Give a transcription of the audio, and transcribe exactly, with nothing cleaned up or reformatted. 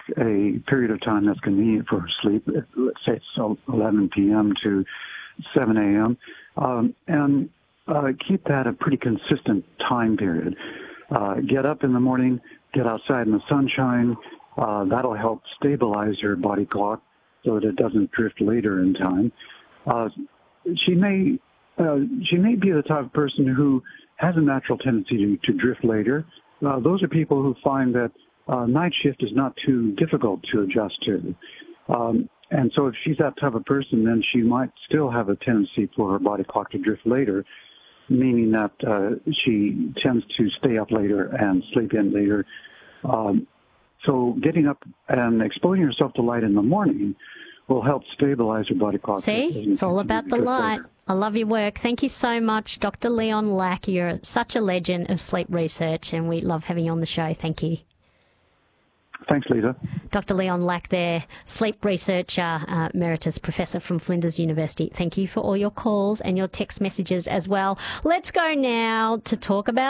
a period of time that's convenient for sleep. Let's say it's eleven p.m. to seven a.m. Um, and uh, keep that a pretty consistent time period. Uh, get up in the morning, get outside in the sunshine. Uh, that'll help stabilize your body clock so that it doesn't drift later in time. Uh, she may uh, she may be the type of person who has a natural tendency to, to drift later. Uh, those are people who find that uh, night shift is not too difficult to adjust to. Um, and so if she's that type of person, then she might still have a tendency for her body clock to drift later, meaning that uh, she tends to stay up later and sleep in later. Um, so getting up and exposing herself to light in the morning will help stabilize her body clock. See, it's all about the light. Later. I love your work. Thank you so much, Doctor Leon Lack. You're such a legend of sleep research, and we love having you on the show. Thank you. Thanks, Lisa. Doctor Leon Lack there, sleep researcher, uh, emeritus professor from Flinders University. Thank you for all your calls and your text messages as well. Let's go now to talk about